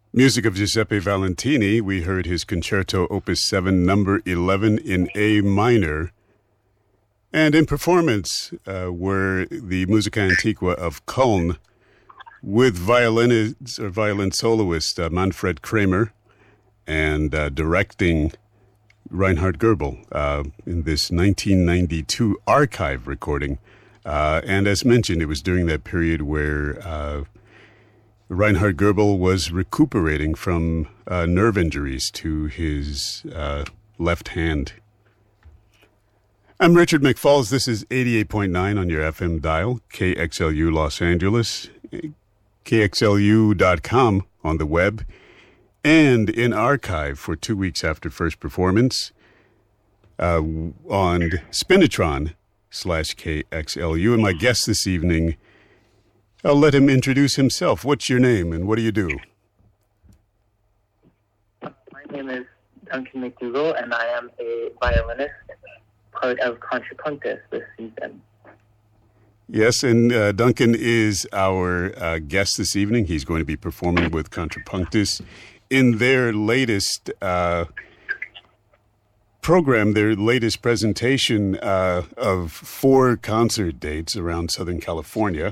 Music of Giuseppe Valentini. We heard his Concerto Opus 7, number 11 in A minor. And in performance were the Musica Antiqua of Köln with violin soloist Manfred Kramer and directing Reinhard Goebel in this 1992 archive recording. And as mentioned, it was during that period where Reinhard Goebel was recuperating from nerve injuries to his left hand. I'm Richard McFalls. This is 88.9 on your FM dial, KXLU Los Angeles, KXLU.com on the web, and in archive for 2 weeks after first performance on Spinitron/KXLU. And my guest this evening, I'll let him introduce himself. What's your name and what do you do? My name is Duncan McDougall, and I am a violinist, part of Contrapunctus this season. Yes, and Duncan is our guest this evening. He's going to be performing with Contrapunctus in their latest program, their latest presentation of 4 concert dates around Southern California.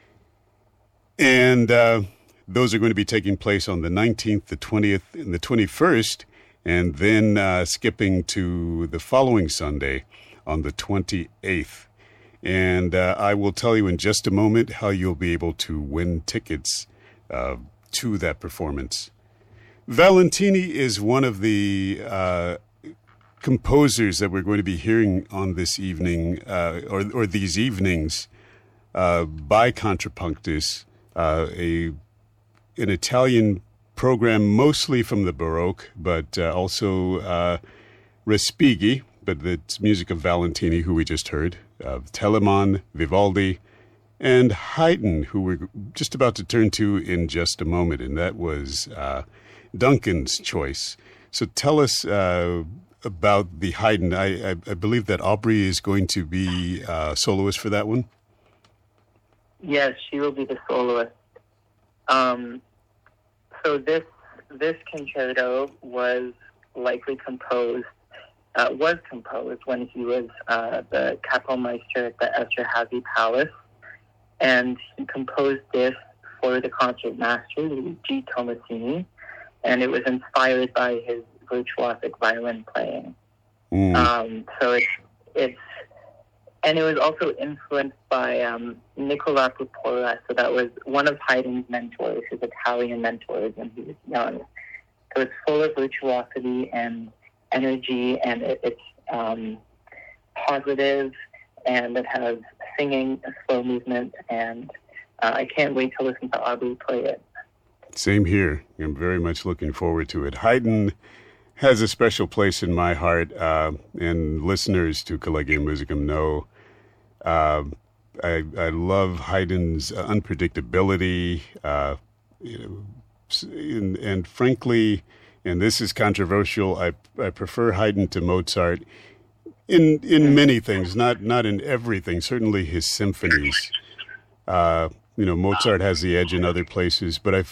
And those are going to be taking place on the 19th, the 20th, and the 21st, and then skipping to the following Sunday on the 28th. And I will tell you in just a moment how you'll be able to win tickets to that performance. Valentini is one of the composers that we're going to be hearing on this evening, or these evenings, by Contrapunctus. An Italian program mostly from the Baroque, but also Respighi, but it's music of Valentini, who we just heard, Telemann, Vivaldi, and Haydn, who we're just about to turn to in just a moment, and that was Duncan's choice. So tell us about the Haydn. I believe that Aubrey is going to be soloist for that one. Yes, she will be the soloist. So this concerto was composed when he was the Kapellmeister at the Esterhazy Palace, and he composed this for the concertmaster Luigi Tomasini, and it was inspired by his virtuosic violin playing. So it was also influenced by Nicola Pupora, so that was one of Haydn's mentors, his Italian mentors when he was young. So it's full of virtuosity and energy, and it's positive, and it has singing, a slow movement, and I can't wait to listen to Aubrey play it. Same here. I'm very much looking forward to it. Haydn has a special place in my heart, and listeners to Collegium Musicum know I love Haydn's unpredictability, and frankly, and this is controversial, I prefer Haydn to Mozart in many things, not in everything. Certainly his symphonies. Mozart has the edge in other places, but